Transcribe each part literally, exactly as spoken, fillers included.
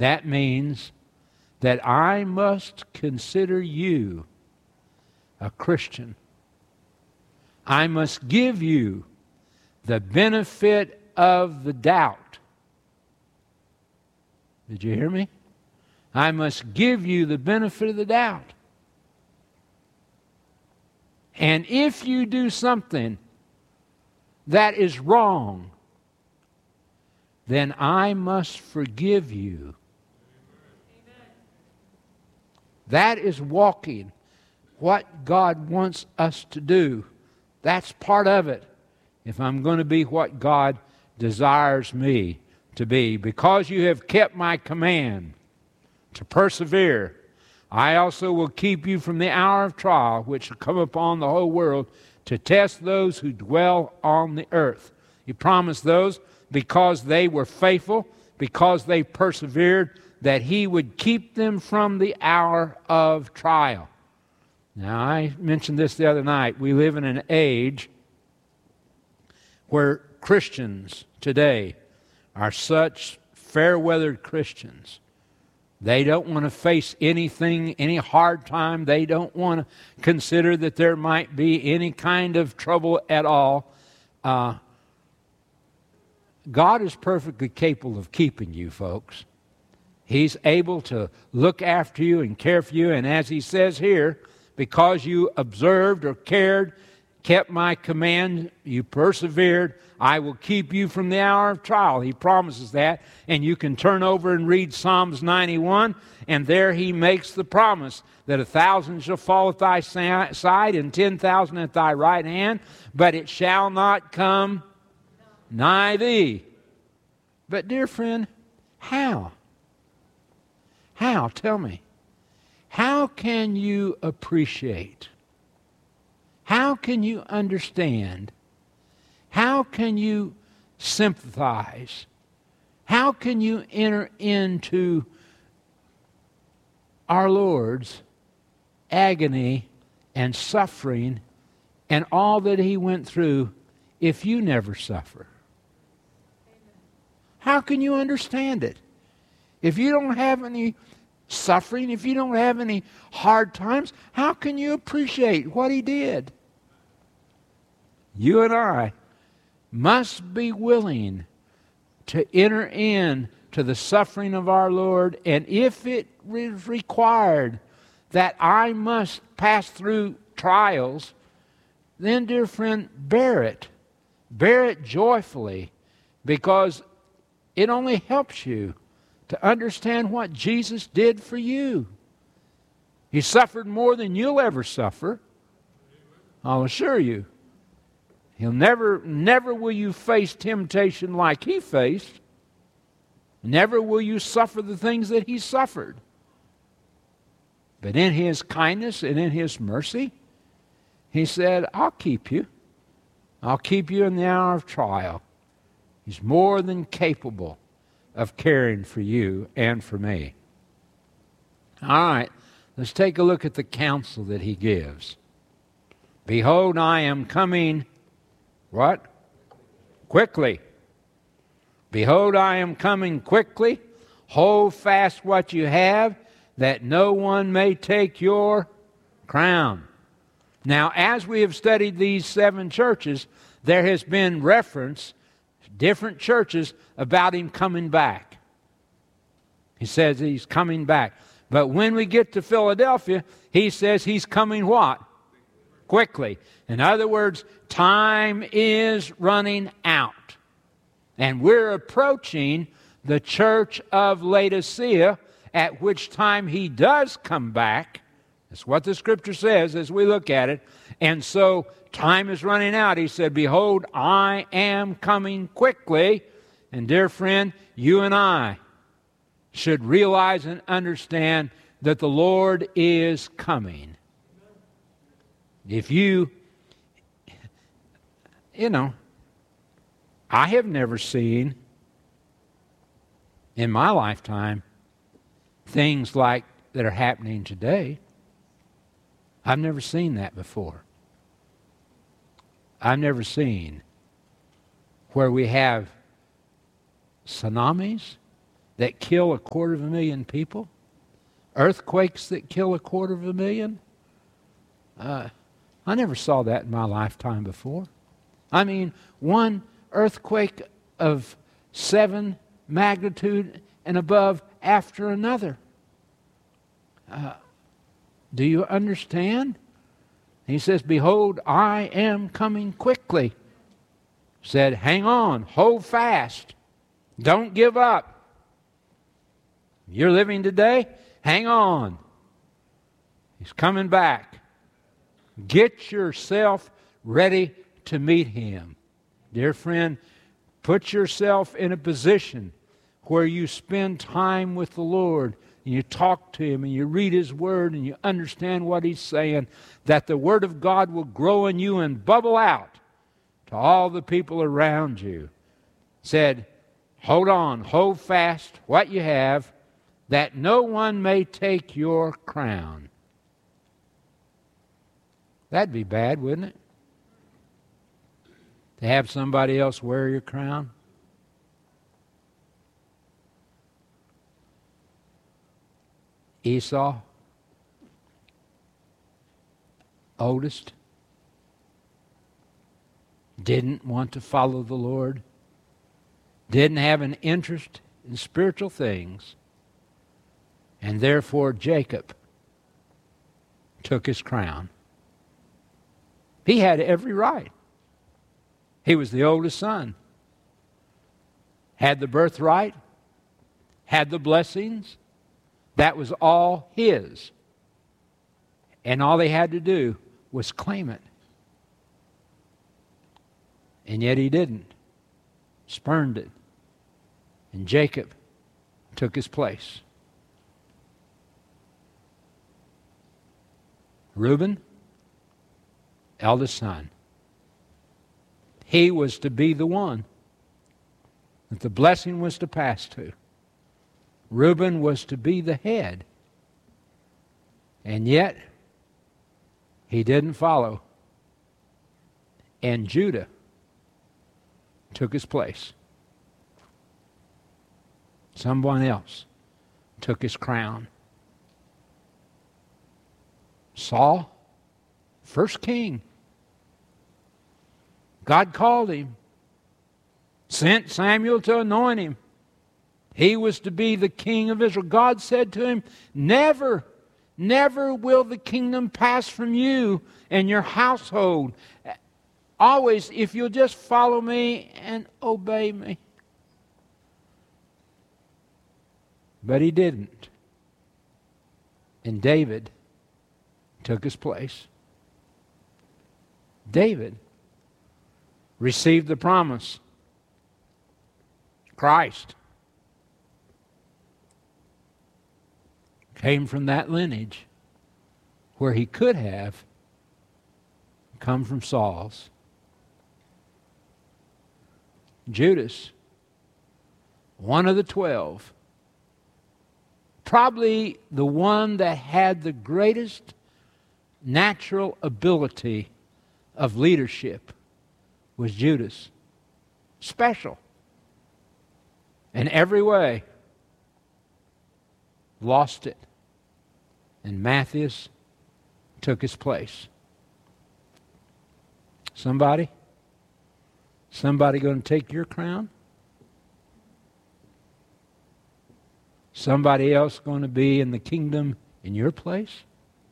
That means that I must consider you a Christian. I must give you the benefit of the doubt. Did you hear me? I must give you the benefit of the doubt. And if you do something that is wrong, then I must forgive you. Amen. That is walking what God wants us to do. That's part of it. If I'm going to be what God desires me to be. Because you have kept my command to persevere, I also will keep you from the hour of trial which will come upon the whole world to test those who dwell on the earth. He promised those because they were faithful, because they persevered, that He would keep them from the hour of trial. Now, I mentioned this the other night. We live in an age where Christians today are such fair-weathered Christians. They don't want to face anything, any hard time. They don't want to consider that there might be any kind of trouble at all. Uh, God is perfectly capable of keeping you, folks. He's able to look after you and care for you. And as He says here, because you observed or cared, kept my command, you persevered, I will keep you from the hour of trial. He promises that. And you can turn over and read Psalms ninety-one, and there He makes the promise that a thousand shall fall at thy side and ten thousand at thy right hand, but it shall not come nigh thee. But dear friend, how? How? Tell me. How can you appreciate? How can you understand? How can you sympathize? How can you enter into our Lord's agony and suffering and all that He went through if you never suffer? How can you understand it? If you don't have any suffering, if you don't have any hard times, how can you appreciate what He did? You and I must be willing to enter in to the suffering of our Lord, and if it is required that I must pass through trials, then, dear friend, bear it. Bear it joyfully, because it only helps you to understand what Jesus did for you. He suffered more than you'll ever suffer. I'll assure you. He'll never, never will you face temptation like He faced. Never will you suffer the things that He suffered. But in His kindness and in His mercy, He said, I'll keep you. I'll keep you in the hour of trial. He's more than capable of caring for you and for me. All right, let's take a look at the counsel that He gives. Behold, I am coming, what? Quickly. Behold, I am coming quickly. Hold fast what you have, that no one may take your crown. Now, as we have studied these seven churches, there has been reference, different churches, about Him coming back. He says He's coming back. But when we get to Philadelphia, He says He's coming what? Quickly. In other words, time is running out. And we're approaching the church of Laodicea, at which time He does come back. That's what the Scripture says as we look at it. And so time is running out. He said, behold, I am coming quickly. And dear friend, you and I should realize and understand that the Lord is coming. If you, you know, I have never seen in my lifetime things like that are happening today. I've never seen that before. I've never seen where we have tsunamis that kill a quarter of a million people? Earthquakes that kill a quarter of a million? Uh, I never saw that in my lifetime before. I mean, one earthquake of seven magnitude and above after another. Uh, do you understand? He says, behold, I am coming quickly. Said, hang on, hold fast. Don't give up. You're living today? Hang on. He's coming back. Get yourself ready to meet Him. Dear friend, put yourself in a position where you spend time with the Lord and you talk to Him and you read His Word and you understand what He's saying, that the Word of God will grow in you and bubble out to all the people around you. Said, hold on, hold fast what you have, that no one may take your crown. That'd be bad, wouldn't it? To have somebody else wear your crown. Esau, oldest, didn't want to follow the Lord, didn't have an interest in spiritual things, and therefore Jacob took his crown. He had every right. He was the oldest son, had the birthright, had the blessings. That was all his. And all they had to do was claim it. And yet he didn't. Spurned it. And Jacob took his place. Reuben, eldest son. He was to be the one that the blessing was to pass to. Reuben was to be the head. And yet, he didn't follow. And Judah took his place. Someone else took his crown. Saul, first king. God called him, sent Samuel to anoint him. He was to be the king of Israel. God said to him, never, never will the kingdom pass from you and your household. Always, if you'll just follow me and obey me. But he didn't. And David took his place. David received the promise. Christ came from that lineage where he could have come from Saul's. Judas, one of the twelve, probably the one that had the greatest natural ability of leadership, was Judas. Special. In every way. Lost it. And Matthias took his place. Somebody? Somebody going to take your crown? Somebody else going to be in the kingdom in your place?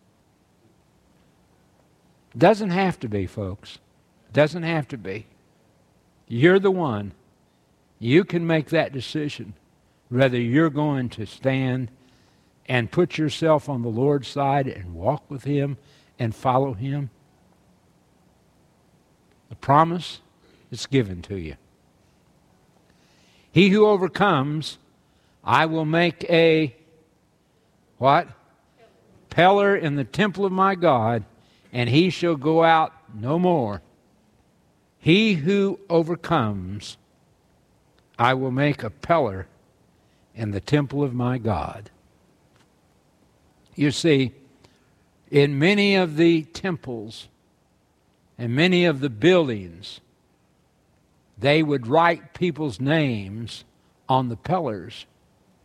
Doesn't have to be, folks. Doesn't have to be. You're the one. You can make that decision whether you're going to stand and put yourself on the Lord's side and walk with Him and follow Him. The promise is given to you. He who overcomes, I will make a, what? Pillar in the temple of my God, and he shall go out no more. He who overcomes, I will make a pillar in the temple of my God. You see, in many of the temples and many of the buildings, they would write people's names on the pillars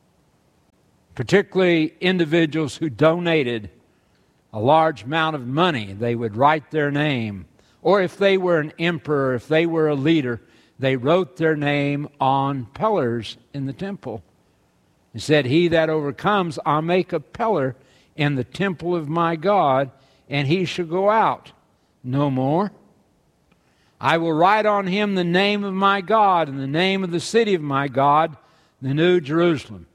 particularly individuals who donated a large amount of money. They would write their name. Or if they were an emperor, if they were a leader, they wrote their name on pillars in the temple. He said, he that overcomes, I'll make a pillar in the temple of my God, and he shall go out no more. I will write on him the name of my God and the name of the city of my God, the New Jerusalem.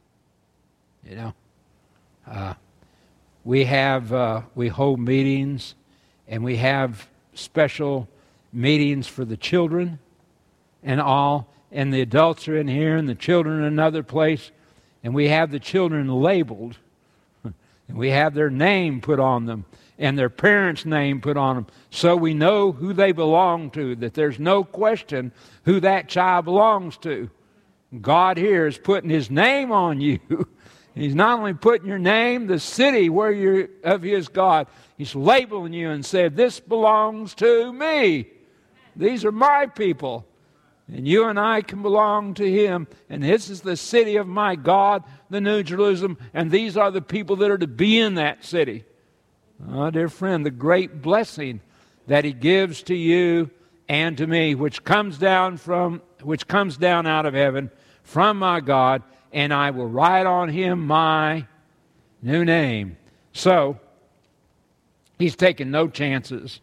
You know, uh, we have, uh, we hold meetings, and we have special meetings for the children and all, and the adults are in here and the children in another place, and we have the children labeled, and we have their name put on them and their parents' name put on them, so we know who they belong to, that there's no question who that child belongs to. God here is putting his name on you. He's not only putting your name, the city where you're of his God, he's labeling you and said, this belongs to me. These are my people. And you and I can belong to him. And this is the city of my God, the New Jerusalem. And these are the people that are to be in that city. Oh, dear friend, the great blessing that he gives to you and to me, which comes down from, which comes down out of heaven from my God, and I will write on him my new name. So, he's taking no chances.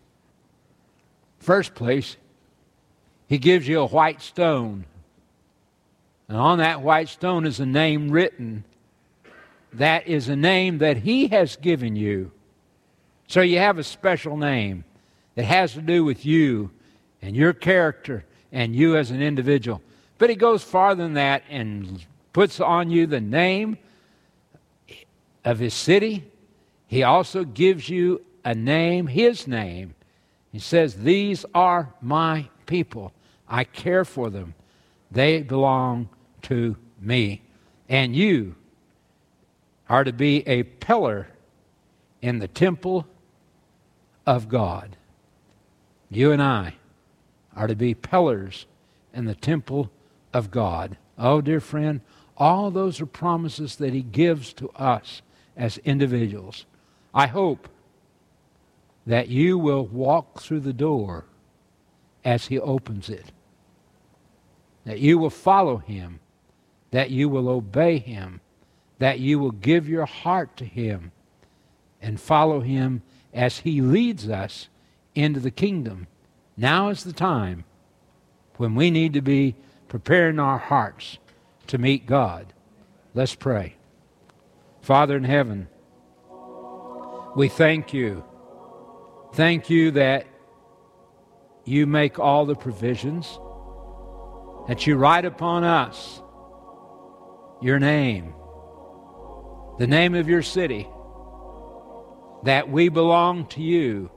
First place, he gives you a white stone. And on that white stone is a name written. That is a name that he has given you. So you have a special name that has to do with you and your character and you as an individual. But he goes farther than that and puts on you the name of his city. He also gives you a name, his name. He says, these are my people. I care for them. They belong to me. And you are to be a pillar in the temple of God. You and I are to be pillars in the temple of God. Oh, dear friend, all those are promises that he gives to us as individuals. I hope that you will walk through the door as he opens it. That you will follow him. That you will obey him. That you will give your heart to him and follow him as he leads us into the kingdom. Now is the time when we need to be preparing our hearts to meet God. Let's pray. Father in heaven, we thank you. Thank you that you make all the provisions, that you write upon us your name, the name of your city, that we belong to you,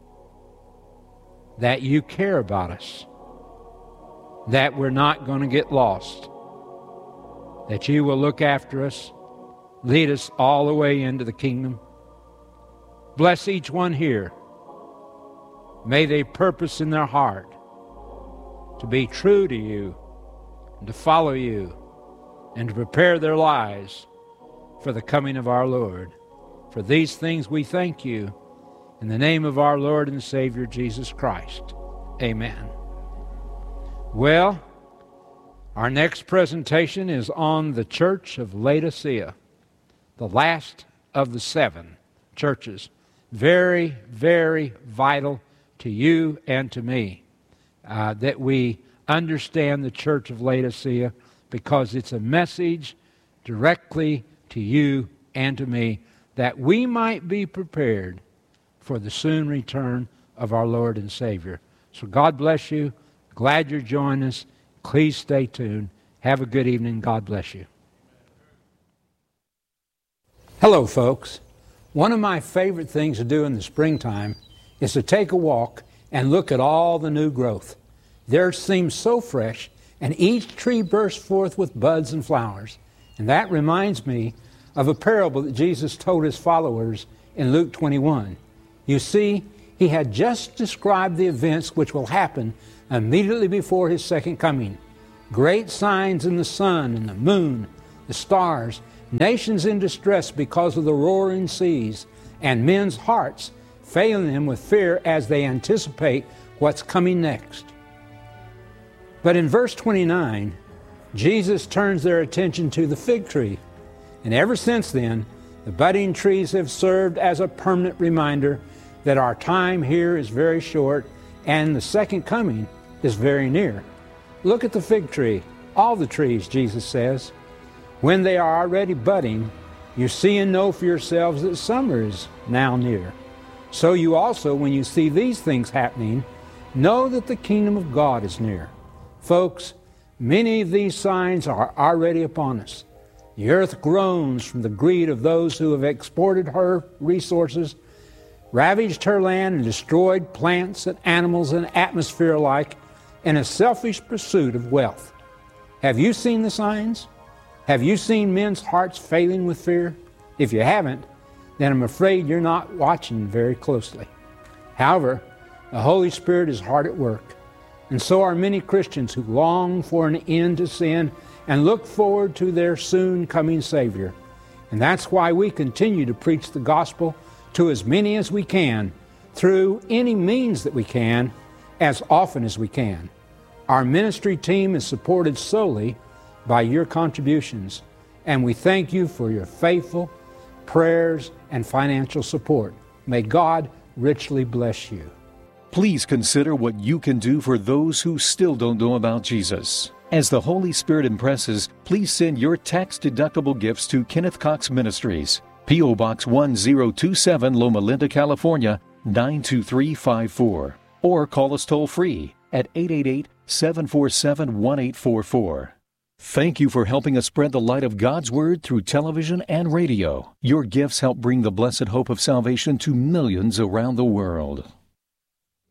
that you care about us, that we're not going to get lost, that you will look after us, lead us all the way into the kingdom. Bless each one here. May they purpose in their heart to be true to you and to follow you and to prepare their lives for the coming of our Lord. For these things we thank you in the name of our Lord and Savior Jesus Christ. Amen. Well, our next presentation is on the Church of Laodicea, the last of the seven churches. Very, very vital to you and to me uh, that we understand the Church of Laodicea, because it's a message directly to you and to me, that we might be prepared for the soon return of our Lord and Savior. So God bless you. Glad you're joining us. Please stay tuned. Have a good evening. God bless you. Hello, folks. One of my favorite things to do in the springtime is to take a walk and look at all the new growth. Theirs seems so fresh, and each tree bursts forth with buds and flowers. And that reminds me of a parable that Jesus told his followers in Luke twenty-one. You see, he had just described the events which will happen immediately before his second coming. Great signs in the sun and the moon, the stars, nations in distress because of the roaring seas, and men's hearts failing them with fear as they anticipate what's coming next. But in verse twenty-nine, Jesus turns their attention to the fig tree. And ever since then, the budding trees have served as a permanent reminder that our time here is very short and the second coming is very near. Look at the fig tree, all the trees, Jesus says. When they are already budding, you see and know for yourselves that summer is now near. So you also, when you see these things happening, know that the kingdom of God is near. Folks, many of these signs are already upon us. The earth groans from the greed of those who have exported her resources, ravaged her land, and destroyed plants and animals and atmosphere alike in a selfish pursuit of wealth. Have you seen the signs? Have you seen men's hearts failing with fear? If you haven't, then I'm afraid you're not watching very closely. However, the Holy Spirit is hard at work, and so are many Christians who long for an end to sin and look forward to their soon coming Savior. And that's why we continue to preach the gospel to as many as we can, through any means that we can, as often as we can. Our ministry team is supported solely by your contributions, and we thank you for your faithful prayers and financial support. May God richly bless you. Please consider what you can do for those who still don't know about Jesus. As the Holy Spirit impresses, please send your tax-deductible gifts to Kenneth Cox Ministries, P O. Box one zero two seven, Loma Linda, California, nine two three five four. Or call us toll-free at eight eight eight, seven four seven, one eight four four. Thank you for helping us spread the light of God's Word through television and radio. Your gifts help bring the blessed hope of salvation to millions around the world.